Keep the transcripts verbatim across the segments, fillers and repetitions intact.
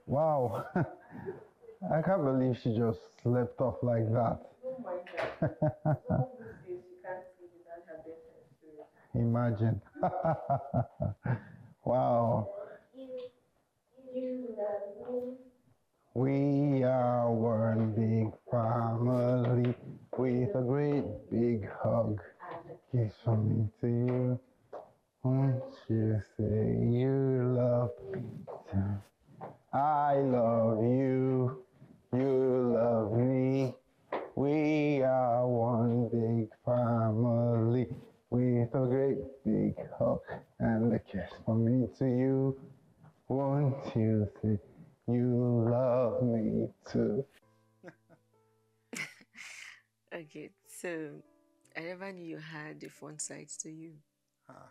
Wow. I can't believe she just slept off like that. Don't mind that. Someone who says she can't sleep without her bedtime story. Imagine. Wow. You, you love me. We are one big family with a great big hug. Kiss from me to you. Won't you say you love me too? I love you. You love me. We are one big family with a great big hug and a kiss from me to you. Won't you say you love me too? Okay, so I never knew you had the fun sides to you. Ah.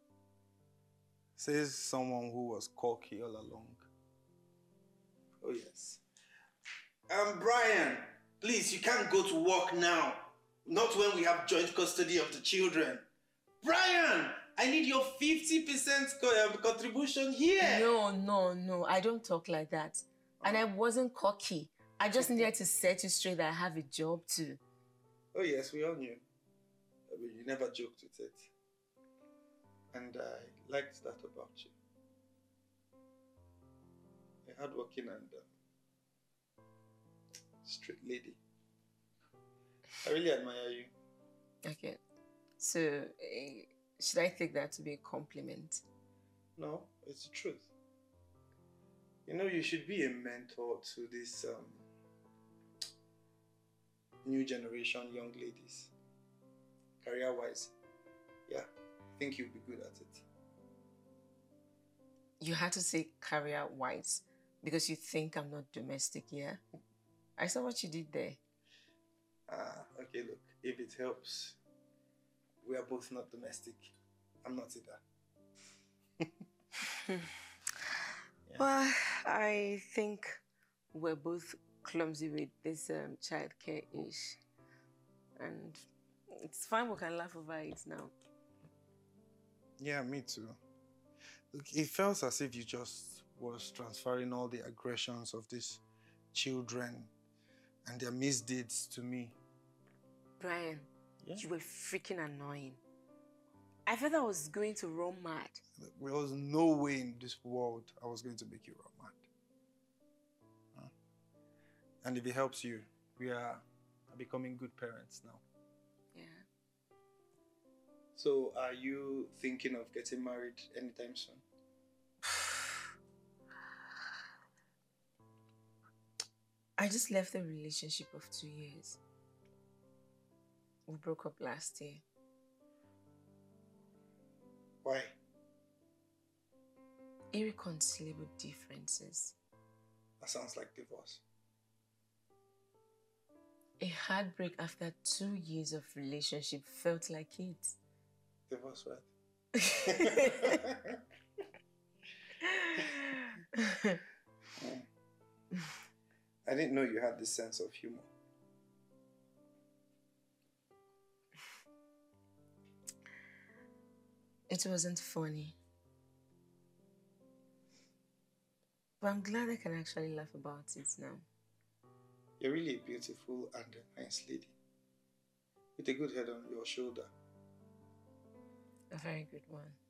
Says someone who was cocky all along. Oh, yes. Um, Brian, please, you can't go to work now. Not when we have joint custody of the children. Brian, I need your fifty percent co- um, contribution here. No, no, no, I don't talk like that. And I wasn't cocky. I just needed to set you straight that I have a job too. Oh, yes, we all knew. I mean, you never joked with it. And I liked that about you. You're hardworking and um, straight lady. I really admire you. Okay, so uh, should I take that to be a compliment? No, it's the truth. You know, you should be a mentor to this um, new generation young ladies. Career-wise, yeah, I think you'll be good at it. You had to say career-wise because you think I'm not domestic, yeah? I saw what you did there. Ah, okay, look, if it helps, we are both not domestic. I'm not either. Yeah. Well, I think we're both clumsy with this um, childcare-ish. And it's fine, we can laugh over it now. Yeah, me too. Look, it felt as if you just was transferring all the aggressions of these children and their misdeeds to me. Brian, yeah? You were freaking annoying. I felt I was going to run mad. There was no way in this world I was going to make you run mad. Huh? And if it helps you, we are becoming good parents now. Yeah. So, are you thinking of getting married anytime soon? I just left a relationship of two years. We broke up last year. Why? Irreconcilable differences. That sounds like divorce. A heartbreak after two years of relationship felt like it. Divorce, right? I didn't know you had this sense of humor. It wasn't funny. But I'm glad I can actually laugh about it now. You're really a beautiful and a nice lady. With a good head on your shoulder. A very good one.